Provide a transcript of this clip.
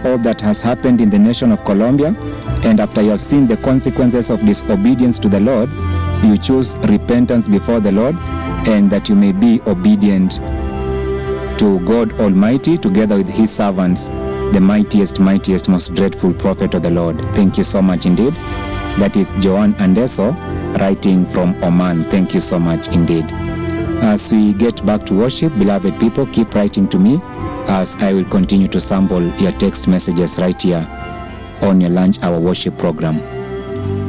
all that has happened in the nation of Colombia, and after you have seen the consequences of disobedience to the Lord, you choose repentance before the Lord, and that you may be obedient to God Almighty together with His servants, the mightiest, most dreadful prophet of the Lord. Thank you so much indeed. That is Joan Andeso, writing from Oman. Thank you so much indeed. As we get back to worship, beloved people, keep writing to me as I will continue to sample your text messages right here on your lunch hour worship program.